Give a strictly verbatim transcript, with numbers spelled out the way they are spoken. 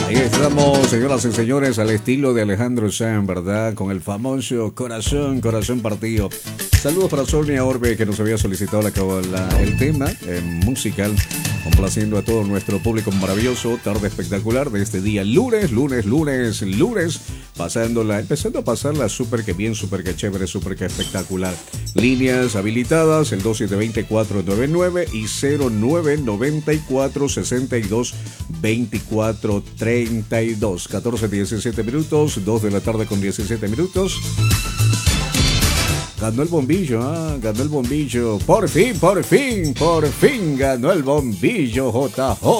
Ahí estamos, señoras y señores, al estilo de Alejandro Sanz, ¿verdad? Con el famoso Corazón, Corazón Partido. Saludos para Sonia Orbe, que nos había solicitado la, la, el tema eh, musical, complaciendo a todo nuestro público maravilloso. Tarde espectacular de este día, lunes, lunes, lunes, lunes, pasándola, empezando a pasarla súper que bien, súper que chévere, súper que espectacular. Líneas habilitadas, el dos siete dos cero, cuatro nueve nueve y cero nueve nueve cuatro, seis dos, veinticuatro treinta y dos. catorce diecisiete minutos, dos de la tarde con diecisiete minutos. Ganó el bombillo, ah, ganó el bombillo. Por fin, por fin, por fin ganó el bombillo J J.